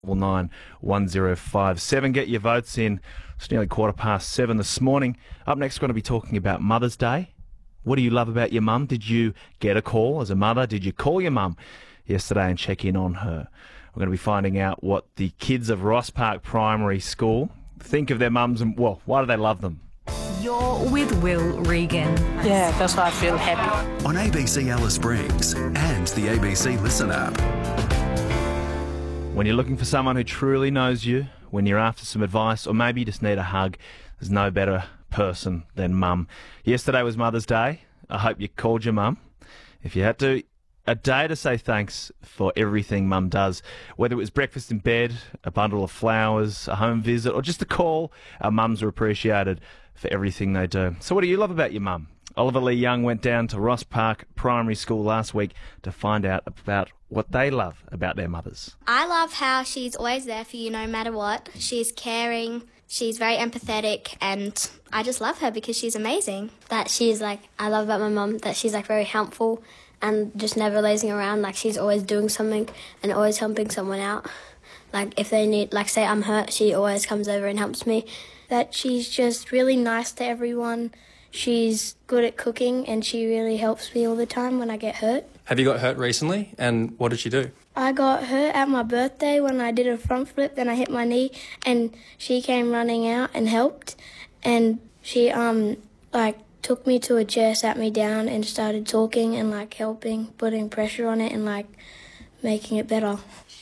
911057. Get your votes in. It's nearly 7:15 this morning. Up next, we're going to be talking about Mother's Day. What do you love about your mum? Did you get a call as a mother? Did you call your mum yesterday and check in on her? We're going to be finding out what the kids of Ross Park Primary School think of their mums and, well, why do they love them? You're with Will Regan. Yeah, that's why I feel happy. On ABC Alice Springs and the ABC Listen app. When you're looking for someone who truly knows you, when you're after some advice, or maybe you just need a hug, there's no better person than mum. Yesterday was Mother's Day. I hope you called your mum. If you had to, a day to say thanks for everything mum does. Whether it was breakfast in bed, a bundle of flowers, a home visit, or just a call, our mums are appreciated for everything they do. So what do you love about your mum? Oliver Lee Young went down to Ross Park Primary School last week to find out about what they love about their mothers. I love how she's always there for you no matter what. She's caring, she's very empathetic, and I just love her because she's amazing. That she's I love about my mum, that she's very helpful and just never lazing around. She's always doing something and always helping someone out. If they need, say I'm hurt, she always comes over and helps me. That she's just really nice to everyone. She's good at cooking and she really helps me all the time when I get hurt. Have you got hurt recently, and what did she do? I got hurt at my birthday when I did a front flip, then I hit my knee, and she came running out and helped, and she took me to a chair, sat me down and started talking and helping, putting pressure on it and making it better.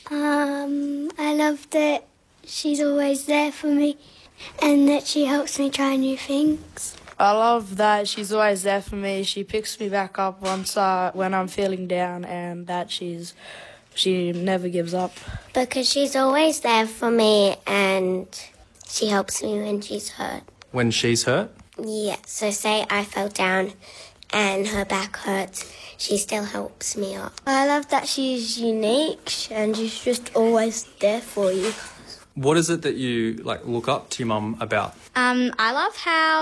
I love that she's always there for me and that she helps me try new things. I love that she's always there for me. She picks me back up when I'm feeling down, and that she never gives up. Because she's always there for me and she helps me when she's hurt. When she's hurt? Yeah, so say I fell down and her back hurts, she still helps me up. I love that she's unique and she's just always there for you. What is it that you look up to your mum about? I love how